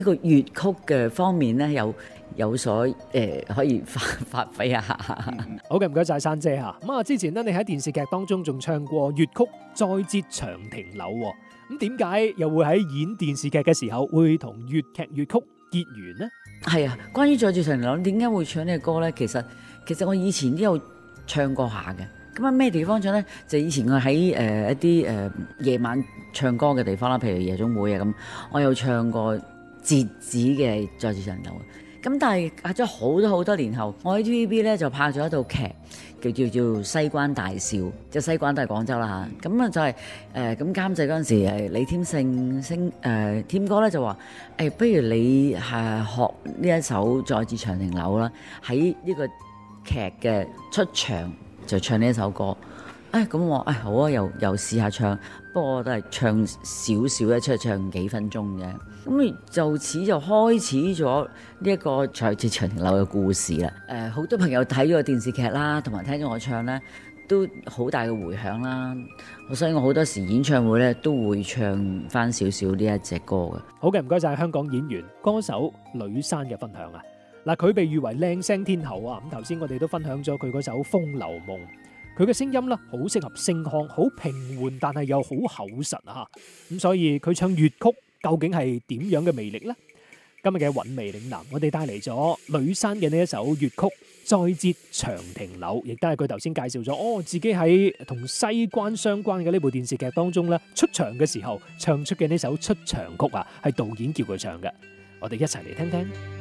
呢個粵曲嘅方面咧有所可以發揮一下。 好嘅，唔該晒珊姐嚇。咁啊，之前咧你喺電視劇當中仲唱過粵曲《再折長亭柳》喎，咁點解又會喺演電視劇嘅時候會同粵劇粵曲結緣呢？ 係啊，關於《再折長亭柳》點解會唱呢個歌咧？其實我以前都有唱過下嘅。咁啊咩地方唱咧？就以前我喺一啲夜晚唱歌嘅地方啦，譬如夜總會啊咁，我有唱過折子嘅《再折長亭柳》。咁但係隔咗好多年後，我喺 TVB 咧就拍咗一套劇，叫《西關大少》，即係西關都係廣州啦嚇。咁啊就係咁監製嗰陣時，李添勝添哥咧就話不如你學呢一首《再折長亭柳》啦，喺呢個劇嘅出場就唱呢一首歌。咁我好啊，又試下唱，不過我都係唱少少咧，出嚟唱幾分鐘嘅。咁就此就開始咗呢一個再折長亭柳嘅故事啦。好多朋友睇咗個電視劇啦，同埋聽咗我唱咧，都好大嘅迴響啦。所以我好多時演唱會咧都會唱翻少少呢一隻歌嘅。 好嘅，唔該晒香港演員歌手呂珊嘅分享啊！嗱，佢被譽為靚聲天后啊！咁頭先我哋都分享咗佢嗰首《風流夢》。佢嘅聲音咧，好適合聲腔，好平緩，但係又好厚實啊！咁所以佢唱粵曲究竟係點樣嘅魅力呢？今日嘅韻味嶺南，我哋帶嚟咗呂珊嘅呢一首粵曲《再折長亭柳》，亦都係佢頭先介紹咗自己喺同西關相關嘅呢部電視劇當中咧出場嘅時候唱出嘅呢首出場曲啊，係導演叫佢唱嘅。我哋一齊嚟聽聽。